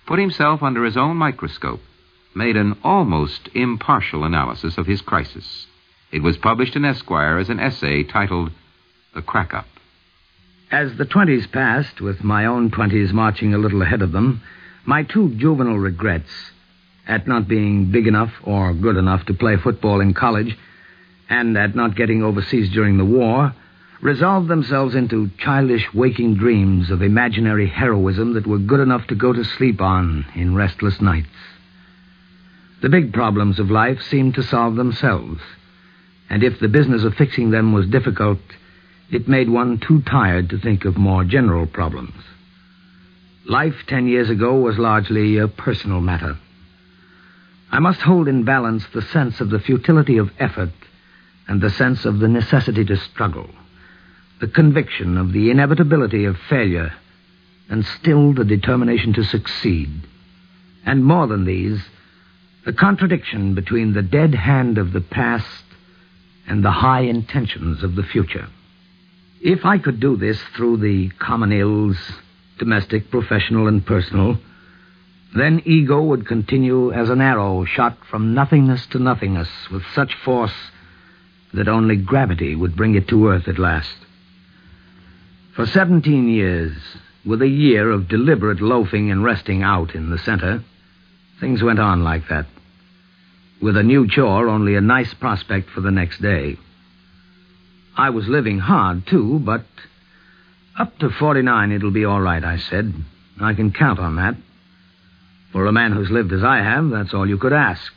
put himself under his own microscope, made an almost impartial analysis of his crisis. It was published in Esquire as an essay titled The Crack-Up. As the 20s passed, with my own 20s marching a little ahead of them, my two juvenile regrets at not being big enough or good enough to play football in college and at not getting overseas during the war resolved themselves into childish waking dreams of imaginary heroism that were good enough to go to sleep on in restless nights. The big problems of life seemed to solve themselves, and if the business of fixing them was difficult, it made one too tired to think of more general problems. Life 10 years ago was largely a personal matter. I must hold in balance the sense of the futility of effort and the sense of the necessity to struggle, the conviction of the inevitability of failure, and still the determination to succeed. And more than these, the contradiction between the dead hand of the past and the high intentions of the future. If I could do this through the common ills, domestic, professional, and personal, then ego would continue as an arrow shot from nothingness to nothingness with such force that only gravity would bring it to earth at last. For 17 years, with a year of deliberate loafing and resting out in the center, things went on like that, with a new chore only a nice prospect for the next day. I was living hard, too, but up to 49 it'll be all right, I said. I can count on that. For a man who's lived as I have, that's all you could ask.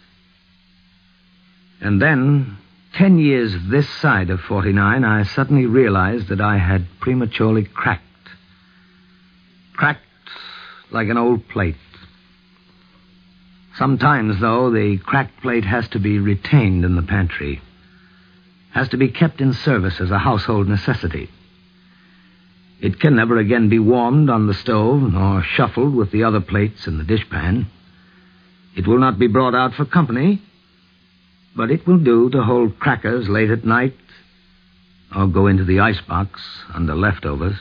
And then, 10 years this side of 49, I suddenly realized that I had prematurely cracked. Cracked like an old plate. Sometimes, though, the cracked plate has to be retained in the pantry, has to be kept in service as a household necessity. It can never again be warmed on the stove nor shuffled with the other plates in the dishpan. It will not be brought out for company, but it will do to hold crackers late at night or go into the icebox under leftovers.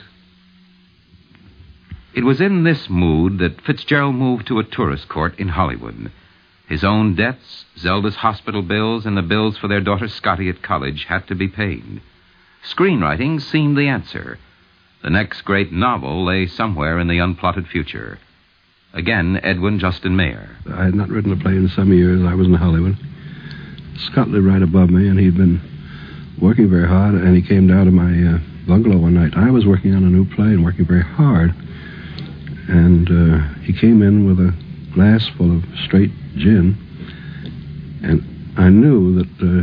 It was in this mood that Fitzgerald moved to a tourist court in Hollywood. His own debts, Zelda's hospital bills, and the bills for their daughter Scotty at college had to be paid. Screenwriting seemed the answer. The next great novel lay somewhere in the unplotted future. Again, Edwin Justin Mayer. I had not written a play in some years. I was in Hollywood. Scott lived right above me, and he'd been working very hard, and he came down to my bungalow one night. I was working on a new play and working very hard, and he came in with a glass full of straight gin, and I knew that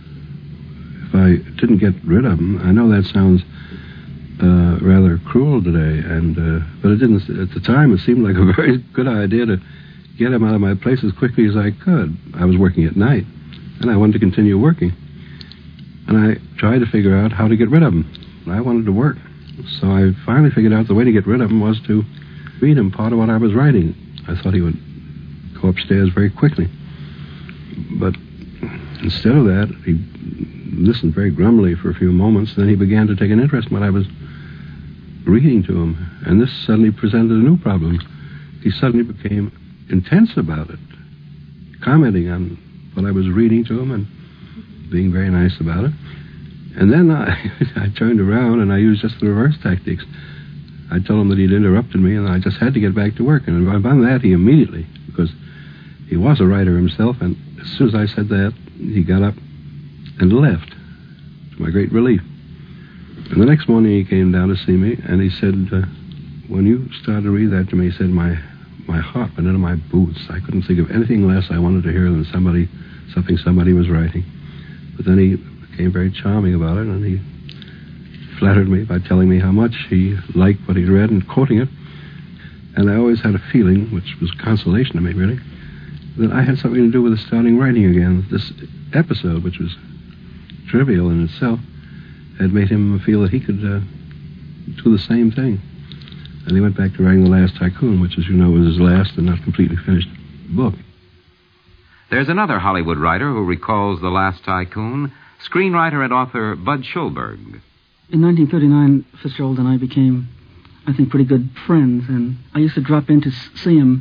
if I didn't get rid of him, I know that sounds rather cruel today, but it didn't. At the time, it seemed like a very good idea to get him out of my place as quickly as I could. I was working at night, and I wanted to continue working. And I tried to figure out how to get rid of him. I wanted to work. So I finally figured out the way to get rid of him was to read him part of what I was writing. I thought he would go upstairs very quickly. But instead of that, he listened very grumly for a few moments. Then he began to take an interest in what I was reading to him. And this suddenly presented a new problem. He suddenly became intense about it, commenting on what I was reading to him and being very nice about it. And then I turned around and I used just the reverse tactics. I told him that he'd interrupted me and I just had to get back to work. And on that, he immediately, because he was a writer himself, and as soon as I said that, he got up and left, to my great relief. And the next morning he came down to see me, and he said, when you started to read that to me, he said, my heart went into my boots. I couldn't think of anything less I wanted to hear than something somebody was writing. But then he became very charming about it, and he flattered me by telling me how much he liked what he'd read and quoting it. And I always had a feeling, which was consolation to me, really, that I had something to do with starting writing again. This episode, which was trivial in itself, had made him feel that he could do the same thing. And he went back to writing The Last Tycoon, which, as you know, was his last and not completely finished book. There's another Hollywood writer who recalls The Last Tycoon, screenwriter and author Bud Schulberg. In 1939, Fitzgerald and I became, I think, pretty good friends, and I used to drop in to see him